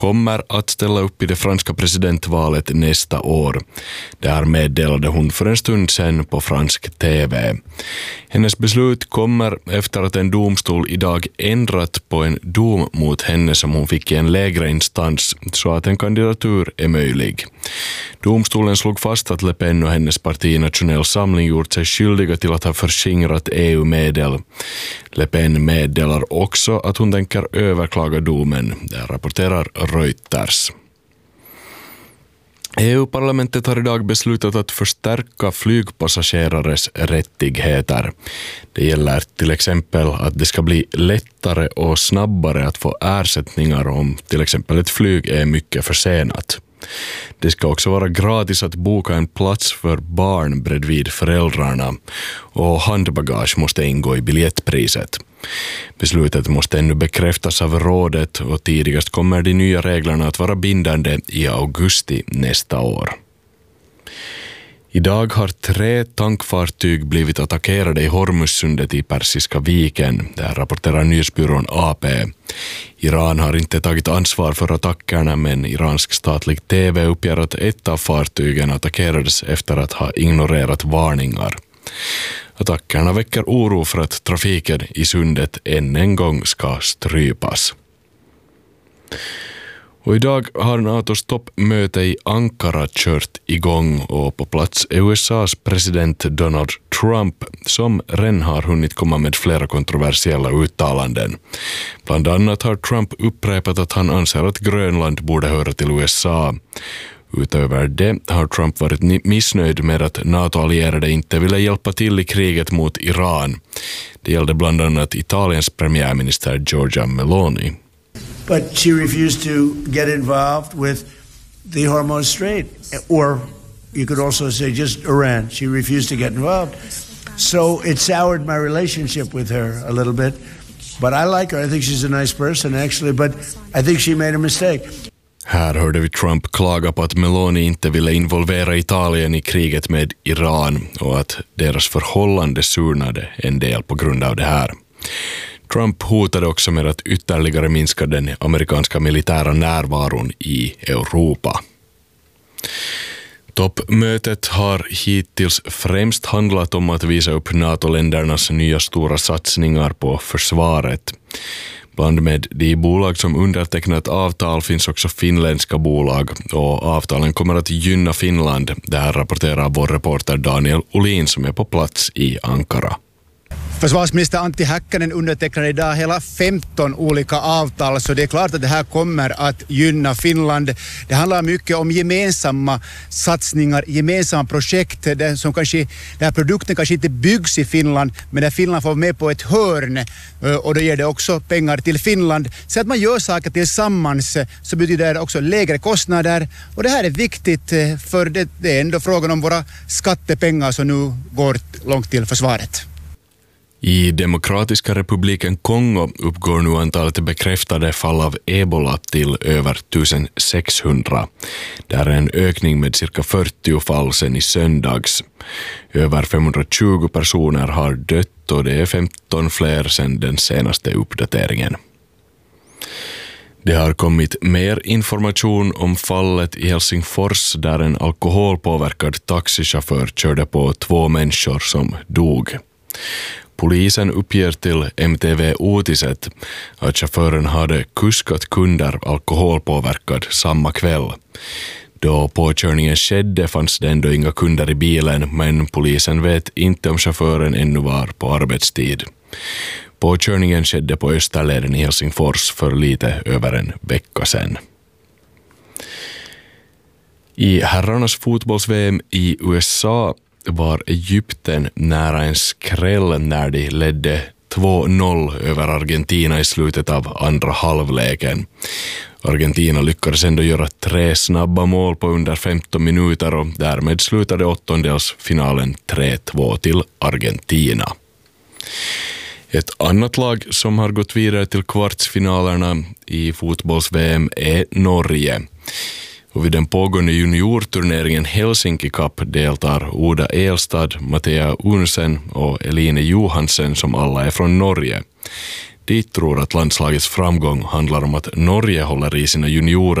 kommer att ställa upp i det franska presidentvalet nästa år. Det här meddelade hon för en stund sedan på fransk TV. Hennes beslut kommer efter att en domstol idag ändrat på en dom mot henne som hon fick i en lägre instans så att en kandidatur är möjlig. Domstolen slog fast att Le Pen och hennes parti Nationell Samling gjort sig skyldiga till att ha förskingrat EU-medel. Le Pen meddelar också att hon tänker överklaga domen. Det rapporterar Reuters. EU-parlamentet har idag beslutat att förstärka flygpassagerares rättigheter. Det gäller till exempel att det ska bli lättare och snabbare att få ersättningar om till exempel ett flyg är mycket försenat. Det ska också vara gratis att boka en plats för barn bredvid föräldrarna och handbagage måste ingå i biljettpriset. Beslutet måste ännu bekräftas av rådet och tidigast kommer de nya reglerna att vara bindande i augusti nästa år. Idag har 3 tankfartyg blivit attackerade i Hormuzsundet i Persiska viken. Där rapporterar nyhetsbyrån AP. Iran har inte tagit ansvar för attackerna men iransk statlig TV uppger att ett av fartygen attackerades efter att ha ignorerat varningar. Attackerna väcker oro för att trafiken i sundet än en gång ska strypas. Och idag har NATOs toppmöte i Ankara kört igång och på plats är USAs president Donald Trump som redan har hunnit komma med flera kontroversiella uttalanden. Bland annat har Trump upprepat att han anser att Grönland borde höra till USA. Utöver det har Trump varit missnöjd med att NATO-allierade inte ville hjälpa till i kriget mot Iran. Det gällde bland annat Italiens premiärminister Giorgia Meloni. But she refused to get involved with the Hormuz Strait, or you could also say just Iran. She refused to get involved. So it soured my relationship with her a little bit. But I like her. I think she's a nice person, actually. But I think she made a mistake. Här hörde vi Trump klaga på att Meloni inte ville involvera Italien i kriget med Iran och att deras förhållande surnade en del på grund av det här. Trump hotade också med att ytterligare minska den amerikanska militära närvaron i Europa. Toppmötet har hittills främst handlat om att visa upp NATO-ländernas nya stora satsningar på försvaret. Bland med de bolag som undertecknat avtal finns också finländska bolag och avtalen kommer att gynna Finland. Det här rapporterar vår reporter Daniel Olin som är på plats i Ankara. Försvarsminister Antti Häkkänen undertecknar idag hela 15 olika avtal, så det är klart att det här kommer att gynna Finland. Det handlar mycket om gemensamma satsningar, gemensamma projekt som kanske, där produkten kanske inte byggs i Finland, men där Finland får vara med på ett hörn och då ger det också pengar till Finland. Så att man gör saker tillsammans så betyder det också lägre kostnader och det här är viktigt för det är ändå frågan om våra skattepengar som nu går långt till försvaret. I Demokratiska republiken Kongo uppgår nu antalet bekräftade fall av ebola till över 1600. Det är en ökning med cirka 40 fall sedan i söndags. Över 520 personer har dött och det är 15 fler sedan den senaste uppdateringen. Det har kommit mer information om fallet i Helsingfors där en alkoholpåverkad taxichaufför körde på 2 människor som dog. Polisen uppger till MTV Uutiset att chauffören hade kuskat kunder alkoholpåverkad samma kväll. Då påkörningen skedde fanns det ändå inga kunder i bilen, men polisen vet inte om chauffören ännu var på arbetstid. Påkörningen skedde på Österleden i Helsingfors för lite över en vecka sedan. I herrarnas fotbolls-VM i USA var Egypten nära en skräll när de ledde 2-0 över Argentina i slutet av andra halvleken. Argentina lyckades ändå göra 3 snabba mål på under 15 minuter och därmed slutade åttondelsfinalen 3-2 till Argentina. Ett annat lag som har gått vidare till kvartsfinalerna i fotbolls-VM är Norge. Och vid den pågående juniorturneringen Helsinki Cup deltar Oda Elstad, Mattea Unsen och Eline Johansen som alla är från Norge. De tror att landslagets framgång handlar om att Norge håller i sina juniorer